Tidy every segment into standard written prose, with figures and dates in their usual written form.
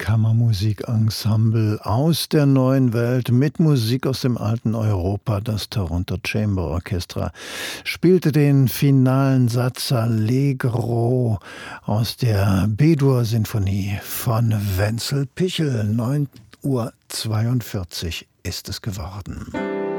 Kammermusikensemble aus der neuen Welt mit Musik aus dem alten Europa. Das Toronto Chamber Orchestra spielte den finalen Satz Allegro aus der B-Dur-Sinfonie von Wenzel Pichel. 9:42 Uhr ist es geworden.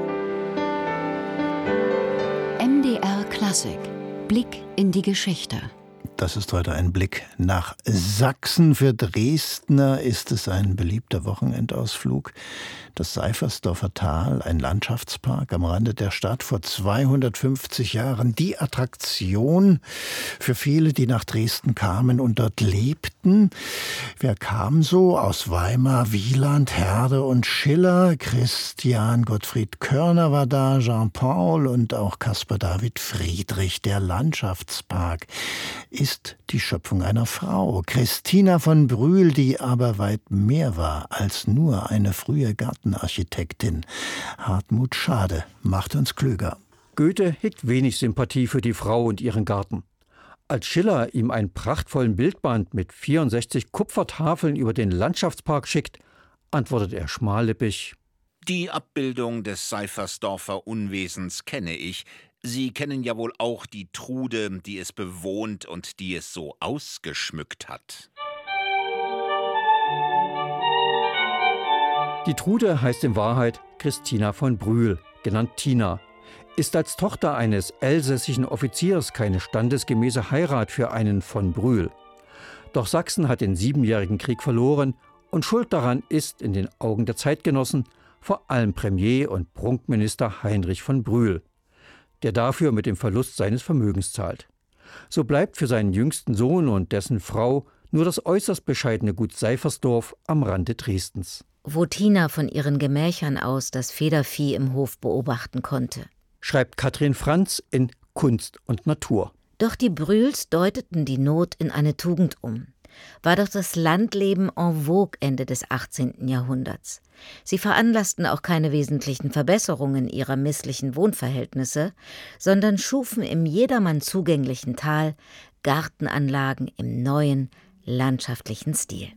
MDR Klassik. Blick in die Geschichte. Das ist heute ein Blick nach Sachsen. Für Dresdner ist es ein beliebter Wochenendausflug. Das Seifersdorfer Tal, ein Landschaftspark am Rande der Stadt, vor 250 Jahren die Attraktion für viele, die nach Dresden kamen und dort lebten. Wer kam so? Aus Weimar, Wieland, Herder und Schiller. Christian Gottfried Körner war da, Jean-Paul und auch Caspar David Friedrich. Der Landschaftspark ist die Schöpfung einer Frau, Christina von Brühl, die aber weit mehr war als nur eine frühe Gartenarchitektin. Hartmut Schade macht uns klüger. Goethe hegt wenig Sympathie für die Frau und ihren Garten. Als Schiller ihm einen prachtvollen Bildband mit 64 Kupfertafeln über den Landschaftspark schickt, antwortet er schmallippig: Die Abbildung des Seifersdorfer Unwesens kenne ich. Sie kennen ja wohl auch die Trude, die es bewohnt und die es so ausgeschmückt hat. Die Trude heißt in Wahrheit Christina von Brühl, genannt Tina, ist als Tochter eines elsässischen Offiziers keine standesgemäße Heirat für einen von Brühl. Doch Sachsen hat den Siebenjährigen Krieg verloren und schuld daran ist in den Augen der Zeitgenossen vor allem Premier und Prunkminister Heinrich von Brühl, der dafür mit dem Verlust seines Vermögens zahlt. So bleibt für seinen jüngsten Sohn und dessen Frau nur das äußerst bescheidene Gut Seifersdorf am Rande Dresdens, wo Tina von ihren Gemächern aus das Federvieh im Hof beobachten konnte, schreibt Katrin Franz in Kunst und Natur. Doch die Brühls deuteten die Not in eine Tugend um. War doch das Landleben en vogue Ende des 18. Jahrhunderts. Sie veranlassten auch keine wesentlichen Verbesserungen ihrer misslichen Wohnverhältnisse, sondern schufen im jedermann zugänglichen Tal Gartenanlagen im neuen, landschaftlichen Stil.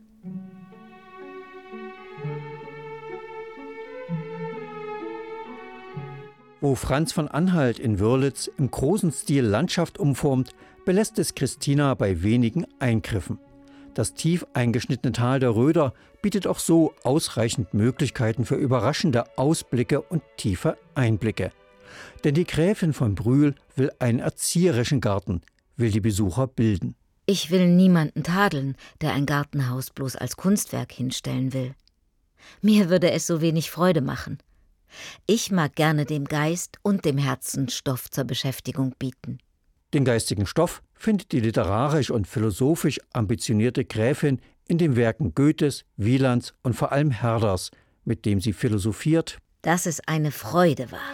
Wo Franz von Anhalt in Wörlitz im großen Stil Landschaft umformt, belässt es Christina bei wenigen Eingriffen. Das tief eingeschnittene Tal der Röder bietet auch so ausreichend Möglichkeiten für überraschende Ausblicke und tiefe Einblicke. Denn die Gräfin von Brühl will einen erzieherischen Garten, will die Besucher bilden. Ich will niemanden tadeln, der ein Gartenhaus bloß als Kunstwerk hinstellen will. Mir würde es so wenig Freude machen. Ich mag gerne dem Geist und dem Herzen Stoff zur Beschäftigung bieten. Den geistigen Stoff findet die literarisch und philosophisch ambitionierte Gräfin in den Werken Goethes, Wielands und vor allem Herders, mit dem sie philosophiert, dass es eine Freude war.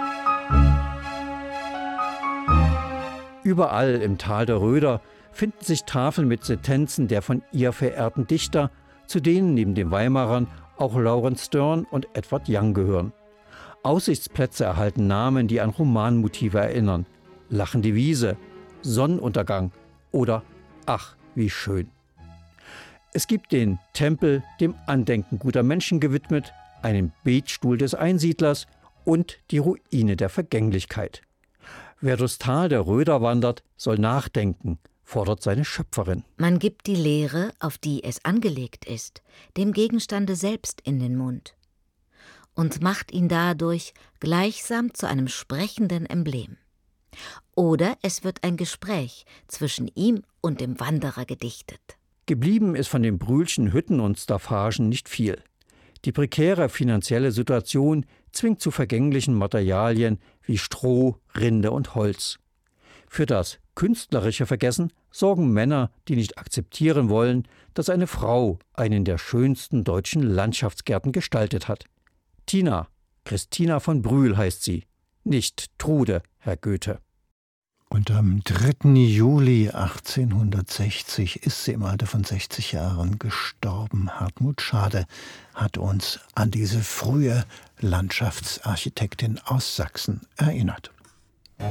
Überall im Tal der Röder finden sich Tafeln mit Sentenzen der von ihr verehrten Dichter, zu denen neben den Weimarern auch Laurence Sterne und Edward Young gehören. Aussichtsplätze erhalten Namen, die an Romanmotive erinnern: Lachende Wiese, Sonnenuntergang oder Ach, wie schön. Es gibt den Tempel, dem Andenken guter Menschen gewidmet, einen Betstuhl des Einsiedlers und die Ruine der Vergänglichkeit. Wer durchs Tal der Röder wandert, soll nachdenken, fordert seine Schöpferin. Man gibt die Lehre, auf die es angelegt ist, dem Gegenstande selbst in den Mund und macht ihn dadurch gleichsam zu einem sprechenden Emblem. Oder es wird ein Gespräch zwischen ihm und dem Wanderer gedichtet. Geblieben ist von den Brühlschen Hütten und Staffagen nicht viel. Die prekäre finanzielle Situation zwingt zu vergänglichen Materialien wie Stroh, Rinde und Holz. Für das künstlerische Vergessen sorgen Männer, die nicht akzeptieren wollen, dass eine Frau einen der schönsten deutschen Landschaftsgärten gestaltet hat. Tina, Christina von Brühl heißt sie, nicht Trude, Herr Goethe. Und am 3. Juli 1860 ist sie im Alter von 60 Jahren gestorben. Hartmut Schade hat uns an diese frühe Landschaftsarchitektin aus Sachsen erinnert.